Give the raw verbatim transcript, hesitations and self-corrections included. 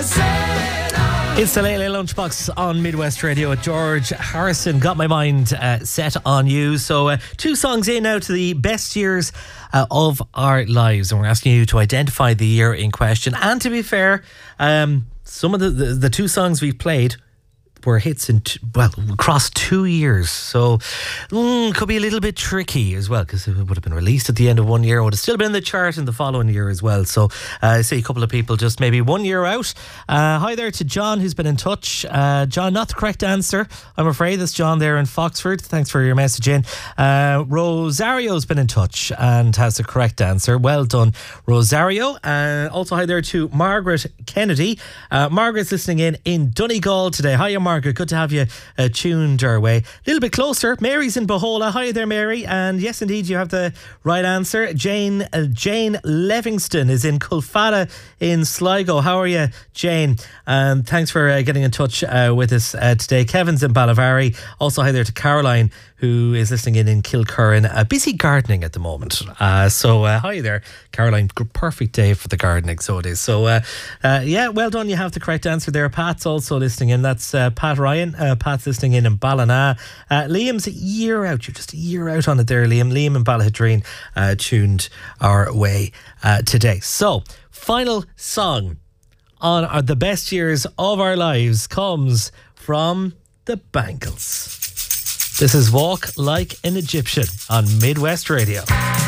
It's the Late Late Lunchbox on Midwest Radio. George Harrison, Got My Mind uh, Set on You. So uh, two songs in now to the best years uh, of our lives, and we're asking you to identify the year in question. And to be fair, um, some of the, the, the two songs we've played were hits in, t- well, across two years. So, mm, could be a little bit tricky as well, because it would have been released at the end of one year, would have still been in the chart in the following year as well. So, uh, I see a couple of people just maybe one year out. Uh, hi there to John, who's been in touch. Uh, John, not the correct answer, I'm afraid. That's John there in Foxford. Thanks for your message in. Uh, Rosario's been in touch and has the correct answer. Well done, Rosario. Uh, also, hi there to Margaret Kennedy. Uh, Margaret's listening in in Donegal today. Hiya, Margaret. Good to have you uh, tuned our way. A little bit closer, Mary's in Bohola. Hi there, Mary. And yes, indeed, you have the right answer. Jane uh, Jane Livingston is in Culfada in Sligo. How are you, Jane? Um, thanks for uh, getting in touch uh, with us uh, today. Kevin's in Ballivary. Also, hi there to Caroline, who is listening in in Kilcurran. Uh, busy gardening at the moment. Uh, so, uh, hi there, Caroline. Good, perfect day for the gardening, so it is. So, uh, uh, yeah, well done. You have the correct answer there. Pat's also listening in. That's uh, Pat Ryan. Uh, Pat's listening in in Ballina. Uh, Liam's a year out. You're just a year out on it there, Liam. Liam and Ballahadreen uh, tuned our way uh, today. So, final song on our, the best years of our lives comes from the Bangles. This is Walk Like an Egyptian on Midwest Radio.